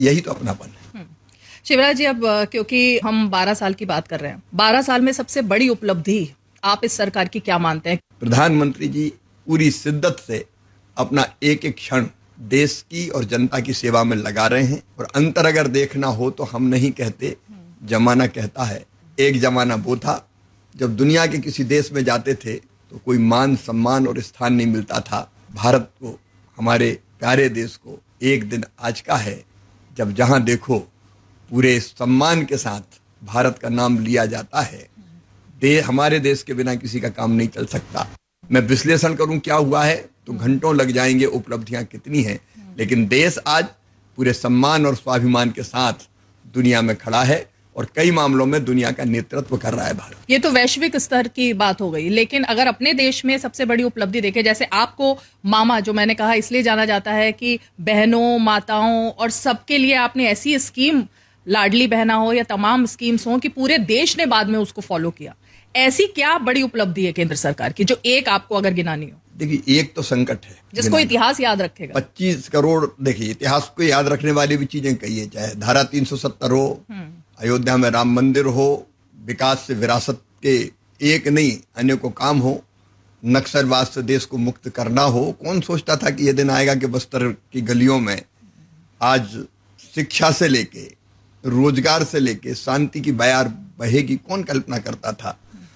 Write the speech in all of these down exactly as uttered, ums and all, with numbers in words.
यही तो अपनापन है। शिवराज जी, अब क्योंकि हम बारह साल की बात कर रहे हैं, बारह साल में सबसे बड़ी उपलब्धि आप इस सरकार की क्या मानते हैं? प्रधानमंत्री जी पूरी शिद्दत से अपना एक एक क्षण देश की और जनता की सेवा में लगा रहे हैं। और अंतर अगर देखना हो तो हम नहीं कहते, जमाना कहता है। एक जमाना वो था जब दुनिया के किसी देश में जाते थे तो कोई मान सम्मान और स्थान नहीं मिलता था। भारत को, हमारे प्यारे देश को, एक दिन आज का है जब जहां देखो पूरे सम्मान के साथ भारत का नाम लिया जाता है। दे हमारे देश के बिना किसी का काम नहीं चल सकता। मैं विश्लेषण करूं क्या हुआ है तो घंटों लग जाएंगे, उपलब्धियां कितनी हैं, लेकिन देश आज पूरे सम्मान और स्वाभिमान के साथ दुनिया में खड़ा है और कई मामलों में दुनिया का नेतृत्व कर रहा है भारत। ये तो वैश्विक स्तर की बात हो गई, लेकिन अगर अपने देश में सबसे बड़ी उपलब्धि देखें, जैसे आपको मामा, जो मैंने कहा इसलिए जाना जाता है कि बहनों, माताओं और सबके लिए आपने ऐसी स्कीम, लाडली बहना हो या तमाम स्कीम्स हो, कि पूरे देश ने बाद में उसको फॉलो किया। ऐसी क्या बड़ी उपलब्धि है केंद्र सरकार की जो एक आपको अगर गिनानी हो? देखिए, एक तो संकट है जिसको इतिहास याद रखेगा। पच्चीस करोड़, देखिए इतिहास को याद रखने वाली भी चीजें कही है, चाहे धारा तीन सौ सत्तर हो, अयोध्या में राम मंदिर हो, विकास से विरासत के एक नहीं अनेकों काम हो, नक्सलवाद से देश को मुक्त करना हो। कौन सोचता था कि यह दिन आएगा कि बस्तर की गलियों में आज शिक्षा से लेके, रोजगार से लेके शांति की बयार बहेगी? कौन कल्पना करता था?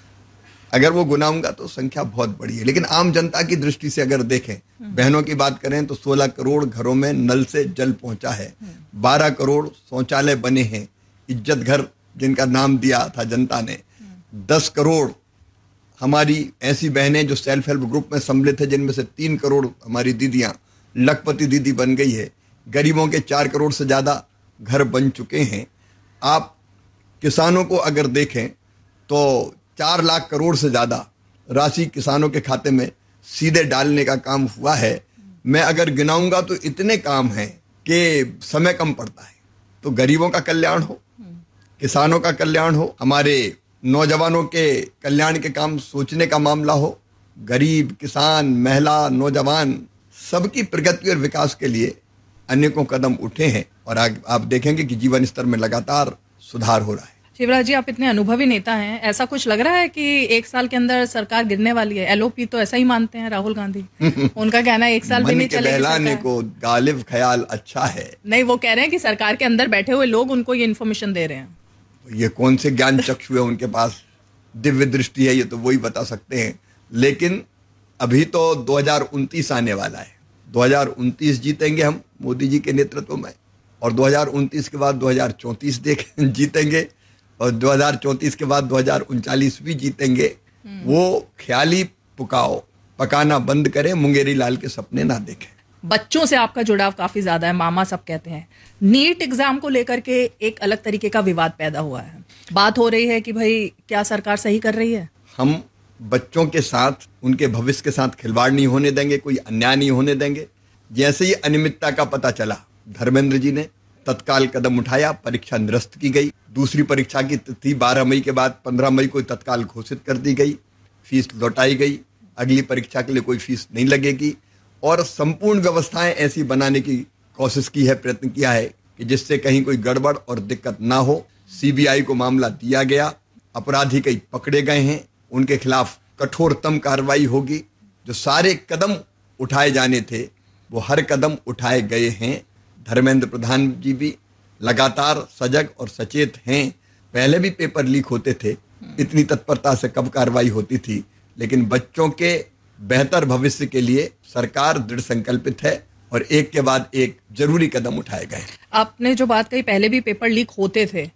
अगर वो गुनाऊंगा तो संख्या बहुत बड़ी है, लेकिन आम जनता की दृष्टि से अगर देखें, बहनों की बात करें तो सोलह करोड़ घरों में नल से जल पहुंचा है, बारह करोड़ शौचालय बने हैं, इज्जत घर जिनका नाम दिया था जनता ने, दस करोड़ हमारी ऐसी बहनें जो सेल्फ हेल्प ग्रुप में सम्मिलित है, जिनमें से तीन करोड़ हमारी दीदियां लखपति दीदी बन गई है, गरीबों के चार करोड़ से ज्यादा घर बन चुके हैं। आप किसानों को अगर देखें तो चार लाख करोड़ से ज्यादा राशि किसानों के खाते में सीधे डालने का काम हुआ है। मैं अगर गिनाऊंगा तो इतने काम हैं कि समय कम पड़ता है। तो गरीबों का कल्याण हो, किसानों का कल्याण हो, हमारे नौजवानों के कल्याण के काम सोचने का मामला हो, गरीब, किसान, महिला, नौजवान सबकी प्रगति और विकास के लिए अनेकों कदम उठे हैं और आप देखेंगे कि जीवन स्तर में लगातार सुधार हो रहा है। शिवराज जी, आप इतने अनुभवी नेता हैं, ऐसा कुछ लग रहा है कि एक साल के अंदर सरकार गिरने वाली है? एलओपी तो ऐसा ही मानते हैं राहुल गांधी, उनका कहना है एक साल भी नहीं चलेगी। बहलाने को गालिब ख्याल अच्छा है। नहीं, वो कह रहे हैं कि सरकार के अंदर बैठे हुए लोग उनको ये इन्फॉर्मेशन दे रहे हैं। ये कौन से ज्ञान चक्षु है उनके पास, दिव्य दृष्टि है, ये तो वही बता सकते हैं। लेकिन अभी तो दो हजार उनतीस आने वाला है, दो हजार उनतीस जीतेंगे हम मोदी जी के नेतृत्व में, और दो हजार उनतीस के बाद दो हजार चौंतीस देख जीतेंगे, और दो हजार चौंतीस के बाद दो हजार उनचालीस भी जीतेंगे। वो ख्याली पुकाओ पकाना बंद करें, मुंगेरी लाल के सपने ना देखें। बच्चों से आपका जुड़ाव काफी ज्यादा है, मामा सब कहते हैं। नीट एग्जाम को लेकर के एक अलग तरीके का विवाद पैदा हुआ है, बात हो रही है कि भाई क्या सरकार सही कर रही है? हम बच्चों के साथ, उनके भविष्य के साथ खिलवाड़ नहीं होने देंगे, कोई अन्याय नहीं होने देंगे। जैसे ही अनियमितता का पता चला, धर्मेंद्र जी ने तत्काल कदम उठाया, परीक्षा निरस्त की गई। दूसरी परीक्षा की तिथि बारह मई के बाद पंद्रह मई को तत्काल घोषित कर दी गई, फीस लौटाई गई, अगली परीक्षा के लिए कोई फीस नहीं लगेगी, और संपूर्ण व्यवस्थाएं ऐसी बनाने की कोशिश की है, प्रयत्न किया है कि जिससे कहीं कोई गड़बड़ और दिक्कत ना हो। सीबीआई को मामला दिया गया, अपराधी कई पकड़े गए हैं, उनके खिलाफ कठोरतम कार्रवाई होगी। जो सारे कदम उठाए जाने थे वो हर कदम उठाए गए हैं। धर्मेंद्र प्रधान जी भी लगातार सजग और सचेत हैं। पहले भी पेपर लीक होते थे, इतनी तत्परता से कब कार्रवाई होती थी, लेकिन बच्चों के बेहतर भविष्य के लिए सरकार दृढ़ संकल्पित है और एक के बाद एक जरूरी कदम उठाए गए। आपने जो बात कही, पहले भी पेपर लीक होते थे,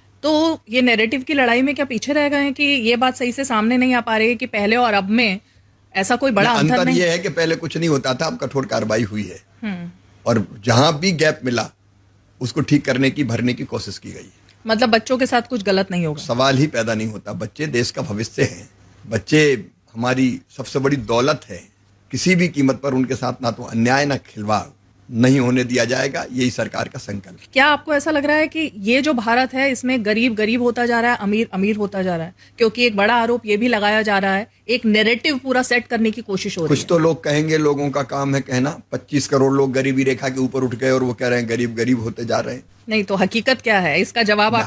तो ये नैरेटिव की लड़ाई में क्या पीछे रह गए हैं कि ये बात सही से सामने नहीं आ पा रही है कि पहले और अब में ऐसा कोई बड़ा अंतर, अंतर नहीं? ये है कि पहले कुछ नहीं होता था, अब कठोर कार्रवाई हुई है और जहां भी गैप मिला उसको ठीक करने की, भरने की कोशिश की गई। मतलब बच्चों के साथ कुछ गलत नहीं होगा? सवाल ही पैदा नहीं होता। बच्चे देश का भविष्य हैं, बच्चे हमारी सबसे बड़ी दौलत है। किसी भी कीमत पर उनके साथ ना तो अन्याय ना खिलवाड़, नहीं होने दिया जाएगा, यही सरकार का संकल्प है। क्या आपको ऐसा लग रहा है कि ये जो भारत है इसमें गरीब गरीब होता जा रहा है, अमीर अमीर होता जा रहा है? क्योंकि एक बड़ा आरोप ये भी लगाया जा रहा है, एक नैरेटिव पूरा सेट करने की कोशिश हो रही है। कुछ तो लोग कहेंगे, लोगों का काम है कहना, पच्चीस करोड़ लोग गरीबी रेखा के ऊपर उठ गए और वो कह रहे हैं गरीब गरीब होते जा रहे हैं। नहीं तो हकीकत क्या है, इसका जवाब आप